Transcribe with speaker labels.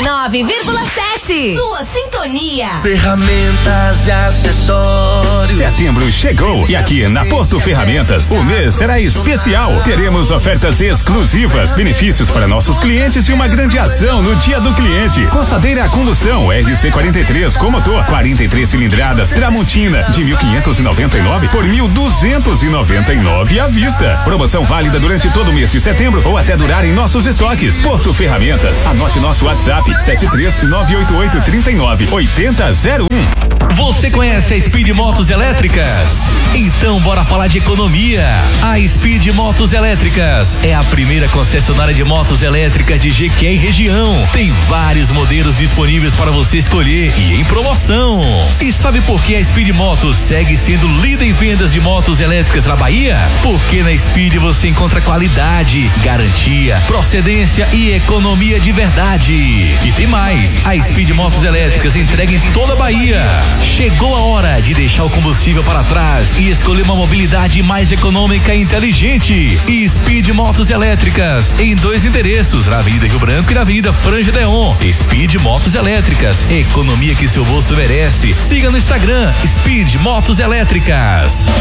Speaker 1: 89,7. Sua sintonia.
Speaker 2: Ferramentas e acessórios.
Speaker 3: Setembro chegou e aqui na Porto Ferramentas o mês será especial. Teremos ofertas exclusivas, benefícios para nossos clientes e uma grande ação no Dia do Cliente. Coçadeira a combustão RC43 com motor 43 cilindradas Tramontina de 1.599 por 1.299 à vista. Promoção válida durante todo o mês de setembro ou até durar em nossos estoques. Porto Ferramentas. Anote nosso WhatsApp 73988398001.
Speaker 4: Você conhece a Speed Motos Elétricas? Então bora falar de economia. A Speed Motos Elétricas é a primeira concessionária de motos elétricas de Jequié e região. Tem vários modelos disponíveis para você escolher e em promoção. E sabe por que a Speed Motos segue sendo líder em vendas de motos elétricas na Bahia? Porque na Speed você encontra qualidade, garantia, procedência e economia de verdade. E tem mais, a Speed Motos Elétricas entrega em toda a Bahia. Chegou a hora de deixar o combustível para trás e escolher uma mobilidade mais econômica e inteligente. E Speed Motos Elétricas em 2 endereços, na Avenida Rio Branco e na Avenida Franja Deon. Speed Motos Elétricas, economia que seu bolso merece. Siga no Instagram Speed Motos Elétricas.